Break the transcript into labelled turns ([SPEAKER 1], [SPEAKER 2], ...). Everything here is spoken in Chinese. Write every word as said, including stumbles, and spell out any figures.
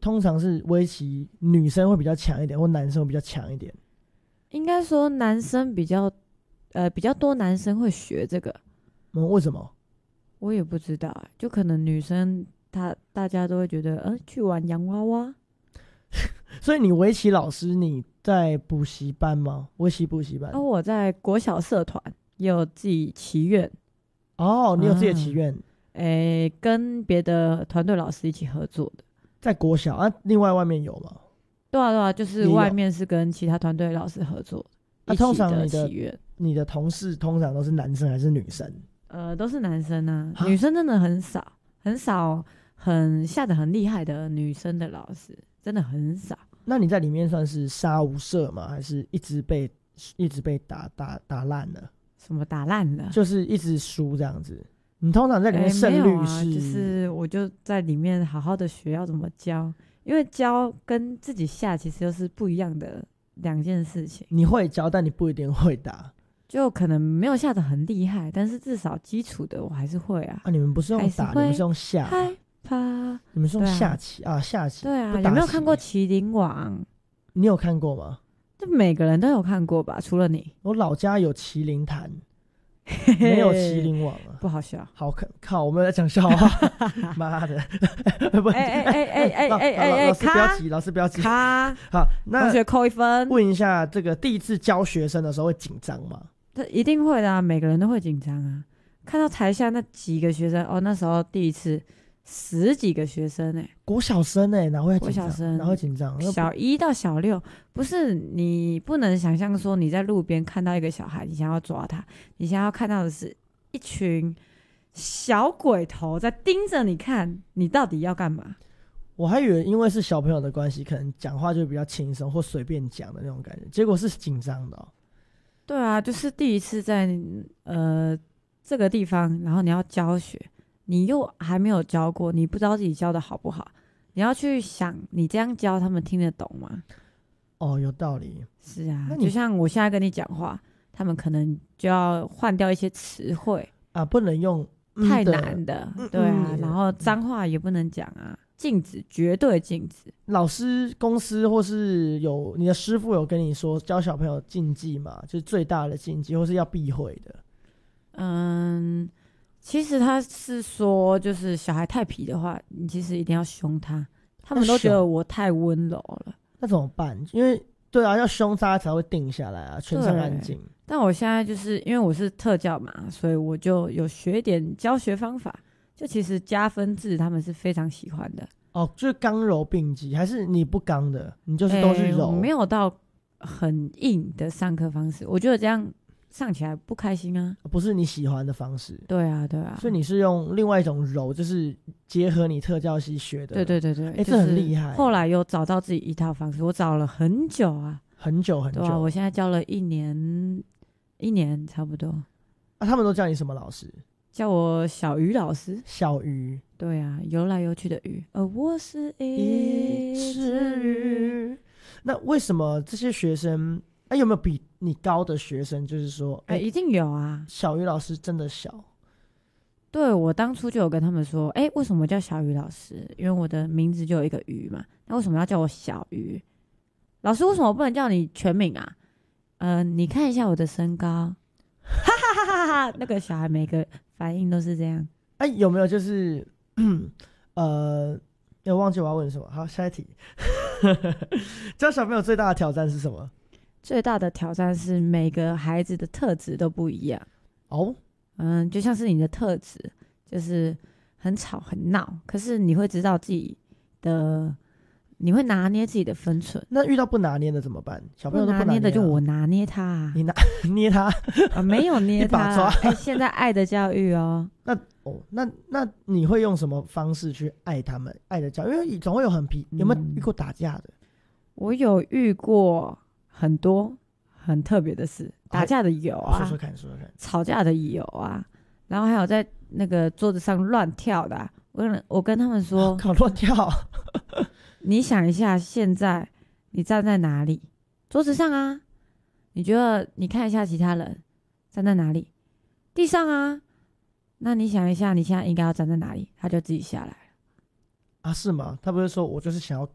[SPEAKER 1] 通常是围棋女生会比较强一点，或男生会比较强一点？
[SPEAKER 2] 应该说男生比较，呃，比较多男生会学这个。
[SPEAKER 1] 嗯，为什么？
[SPEAKER 2] 我也不知道、欸，就可能女生她大家都会觉得，呃，去玩洋娃娃。
[SPEAKER 1] 所以你围棋老师你在补习班吗？围棋补习班？
[SPEAKER 2] 而、哦、我在国小社团也有自己棋院。
[SPEAKER 1] 哦，你有自己的棋院？
[SPEAKER 2] 诶、嗯欸，跟别的团队老师一起合作的。
[SPEAKER 1] 在国小啊？另外外面有吗？
[SPEAKER 2] 对啊对啊，就是外面是跟其他团队老师合作的。
[SPEAKER 1] 那、啊、通常你
[SPEAKER 2] 的棋院，
[SPEAKER 1] 你的同事通常都是男生还是女生？
[SPEAKER 2] 呃，都是男生啊，女生真的很少，很少，很下得很厉害的女生的老师真的很少。
[SPEAKER 1] 那你在里面算是杀无赦吗？还是一直被一直被打打打烂了？
[SPEAKER 2] 什么打烂了？
[SPEAKER 1] 就是一直输这样子。你通常在里面胜率是、
[SPEAKER 2] 欸啊？就是我就在里面好好的学要怎么教，因为教跟自己下其实又是不一样的两件事情。
[SPEAKER 1] 你会教，但你不一定会打。
[SPEAKER 2] 就可能没有下得很厉害，但是至少基础的我还是会啊。
[SPEAKER 1] 啊，你们不是用打，你们是用下。
[SPEAKER 2] 害怕。
[SPEAKER 1] 你们是用下棋 啊, 啊，下棋。
[SPEAKER 2] 对啊，有没有看过《麒麟王》？
[SPEAKER 1] 你有看过吗？
[SPEAKER 2] 这每个人都有看过吧，除了你。
[SPEAKER 1] 我老家有麒麟坛，没有麒麟王啊，
[SPEAKER 2] 不好笑。
[SPEAKER 1] 好靠，我们在讲笑话。妈的！
[SPEAKER 2] 哎哎哎哎哎哎哎，
[SPEAKER 1] 老师不要急，老师不要急。
[SPEAKER 2] 卡。
[SPEAKER 1] 好，那
[SPEAKER 2] 同学扣一分。
[SPEAKER 1] 问一下，这个第一次教学生的时候会紧张吗？
[SPEAKER 2] 这一定会的啊，每个人都会紧张啊。看到台下那几个学生，哦，那时候第一次十几个学生哎、欸，
[SPEAKER 1] 国小生哎、欸，哪会紧张？
[SPEAKER 2] 国小生
[SPEAKER 1] 哪会紧张？
[SPEAKER 2] 小一到小六，不是你不能想象说你在路边看到一个小孩，你想要抓他，你想要看到的是一群小鬼头在盯着你看，你到底要干嘛？
[SPEAKER 1] 我还以为因为是小朋友的关系，可能讲话就比较轻松或随便讲的那种感觉，结果是紧张的、哦。
[SPEAKER 2] 对啊，就是第一次在呃这个地方，然后你要教学，你又还没有教过，你不知道自己教的好不好，你要去想你这样教他们听得懂吗？
[SPEAKER 1] 哦，有道理。
[SPEAKER 2] 是啊，就像我现在跟你讲话，他们可能就要换掉一些词汇
[SPEAKER 1] 啊，不能用、嗯、
[SPEAKER 2] 太难的、嗯，对啊、嗯，然后脏话也不能讲啊。禁止，绝对禁止。
[SPEAKER 1] 老师、公司或是有你的师傅有跟你说教小朋友禁忌吗？就是最大的禁忌，或是要避讳的？
[SPEAKER 2] 嗯，其实他是说，就是小孩太皮的话，你其实一定要凶他。他们都觉得我太温柔了，
[SPEAKER 1] 那怎么办？因为对啊，要凶他才会定下来啊，全场安静。
[SPEAKER 2] 但我现在就是因为我是特教嘛，所以我就有学一点教学方法。就其实加分制他们是非常喜欢的
[SPEAKER 1] 哦，就是刚柔并济，还是你不刚的，你就是都是柔？
[SPEAKER 2] 欸、我没有到很硬的上课方式，我觉得这样上起来不开心啊，
[SPEAKER 1] 不是你喜欢的方式。
[SPEAKER 2] 对啊，对啊，
[SPEAKER 1] 所以你是用另外一种柔，就是结合你特教系学的。
[SPEAKER 2] 对对对对，
[SPEAKER 1] 哎、欸，这很厉害。
[SPEAKER 2] 后来有找到自己一套方式，我找了很久啊，
[SPEAKER 1] 很久很久。
[SPEAKER 2] 对啊，我现在教了一年，一年差不多。
[SPEAKER 1] 啊，他们都叫你什么老师？
[SPEAKER 2] 叫我小鱼老师。
[SPEAKER 1] 小鱼。
[SPEAKER 2] 对啊，游来游去的鱼。而我是
[SPEAKER 1] 一只鱼。那为什么这些学生，哎、啊，有没有比你高的学生？就是说，
[SPEAKER 2] 哎、欸，一定有啊。
[SPEAKER 1] 小鱼老师真的小。
[SPEAKER 2] 对，我当初就有跟他们说，哎、欸，为什么叫小鱼老师？因为我的名字就有一个鱼嘛。那为什么要叫我小鱼？老师为什么不能叫你全名啊？呃，你看一下我的身高。哈哈哈哈哈！那个小孩每个反应都是这样。
[SPEAKER 1] 哎、欸，有没有就是呃，我忘记我要问什么。好，下一题。教小朋友最大的挑战是什么？
[SPEAKER 2] 最大的挑战是每个孩子的特质都不一样。
[SPEAKER 1] 哦，
[SPEAKER 2] 嗯，就像是你的特质，就是很吵很闹，可是你会知道自己的。你会拿捏自己的分寸。
[SPEAKER 1] 那遇到不拿捏的怎么办？小朋友都不拿捏、啊、
[SPEAKER 2] 拿捏的就我拿捏他、啊。
[SPEAKER 1] 你拿捏他
[SPEAKER 2] 啊？没有捏他、啊，
[SPEAKER 1] 一把抓。
[SPEAKER 2] 哎、欸，现在爱的教育哦。
[SPEAKER 1] 那哦，那那你会用什么方式去爱他们？爱的教育，因为总会有很皮，有没有遇过打架的？嗯、
[SPEAKER 2] 我有遇过很多很特别的事，打架的有啊，
[SPEAKER 1] 说说看，说说看，
[SPEAKER 2] 吵架的有啊，然后还有在那个桌子上乱跳的、啊。我跟我跟他们说，
[SPEAKER 1] 搞乱跳。
[SPEAKER 2] 你想一下，现在你站在哪里？桌子上啊。你觉得你看一下其他人站在哪里？地上啊。那你想一下，你现在应该要站在哪里？他就自己下来了。
[SPEAKER 1] 啊，是吗？他不是说我就是想要